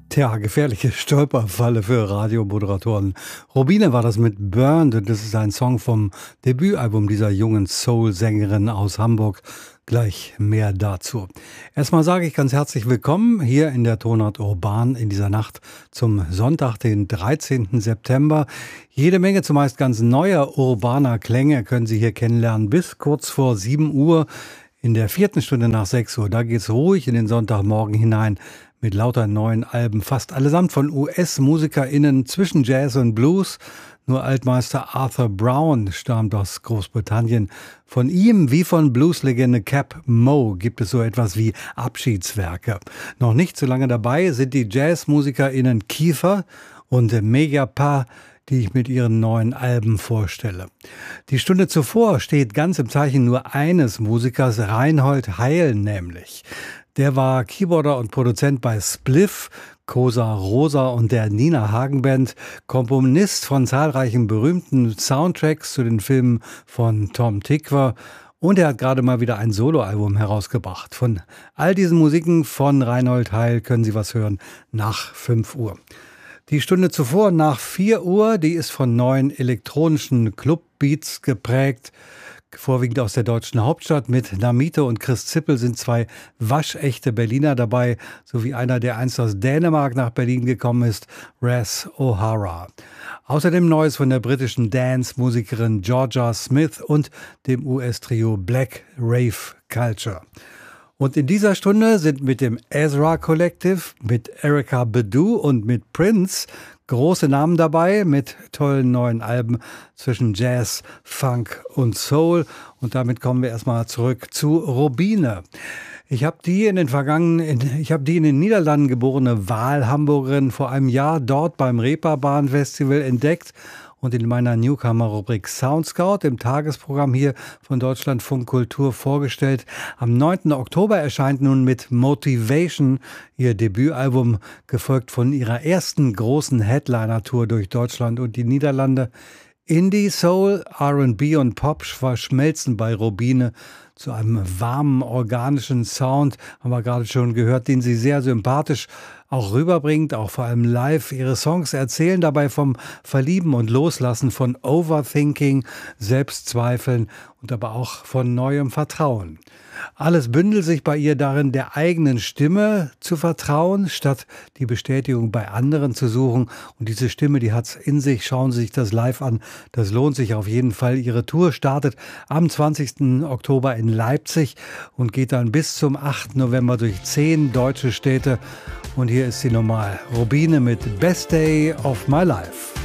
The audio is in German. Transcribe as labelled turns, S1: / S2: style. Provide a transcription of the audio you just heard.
S1: Tja, gefährliche Stolperfalle für Radiomoderatoren. Robine war das mit Burned und das ist ein Song vom Debütalbum dieser jungen Soul-Sängerin aus Hamburg. Gleich mehr dazu. Erstmal sage ich ganz herzlich willkommen hier in der Tonart Urban in dieser Nacht zum Sonntag, den 13. September. Jede Menge zumeist ganz neuer urbaner Klänge können Sie hier kennenlernen bis kurz vor 7 Uhr. In der 4. Stunde nach 6 Uhr, da geht's ruhig in den Sonntagmorgen hinein mit lauter neuen Alben, fast allesamt von US-MusikerInnen zwischen Jazz und Blues. Nur Altmeister Arthur Brown stammt aus Großbritannien. Von ihm wie von Blueslegende Cap Moe gibt es so etwas wie Abschiedswerke. Noch nicht so lange dabei sind die JazzmusikerInnen Kiefer und Megapa, die ich mit ihren neuen Alben vorstelle. Die Stunde zuvor steht ganz im Zeichen nur eines Musikers, Reinhold Heil nämlich. Der war Keyboarder und Produzent bei Spliff, Cosa Rosa und der Nina Hagen Band, Komponist von zahlreichen berühmten Soundtracks zu den Filmen von Tom Tykwer und er hat gerade mal wieder ein Soloalbum herausgebracht. Von all diesen Musiken von Reinhold Heil können Sie was hören nach 5 Uhr. Die Stunde zuvor, nach 4 Uhr, die ist von neuen elektronischen Clubbeats geprägt. Vorwiegend aus der deutschen Hauptstadt. Mit Namito und Chris Zippel sind 2 waschechte Berliner dabei, sowie einer, der einst aus Dänemark nach Berlin gekommen ist, Raz O'Hara. Außerdem Neues von der britischen Dance-Musikerin Georgia Smith und dem US-Trio Black Rave Culture. Und in dieser Stunde sind mit dem Ezra Collective, mit Erykah Badu und mit Prince große Namen dabei mit tollen neuen Alben zwischen Jazz, Funk und Soul. Und damit kommen wir erstmal zurück zu Robine. Ich habe die in den Niederlanden geborene Wahlhamburgerin vor einem Jahr dort beim Reeperbahn Festival entdeckt und in meiner Newcomer-Rubrik Sound Scout im Tagesprogramm hier von Deutschlandfunk Kultur vorgestellt. Am 9. Oktober erscheint nun mit Motivation ihr Debütalbum, gefolgt von ihrer ersten großen Headliner-Tour durch Deutschland und die Niederlande. Indie, Soul, R&B und Pop verschmelzen bei Robine zu einem warmen, organischen Sound, haben wir gerade schon gehört, den sie sehr sympathisch auch rüberbringt, auch vor allem live. Ihre Songs erzählen dabei vom Verlieben und Loslassen, von Overthinking, Selbstzweifeln und aber auch von neuem Vertrauen. Alles bündelt sich bei ihr darin, der eigenen Stimme zu vertrauen, statt die Bestätigung bei anderen zu suchen. Und diese Stimme, die hat's in sich. Schauen Sie sich das live an. Das lohnt sich auf jeden Fall. Ihre Tour startet am 20. Oktober in Leipzig und geht dann bis zum 8. November durch 10 deutsche Städte. Und hier ist sie nochmal. Robine mit Best Day of My Life.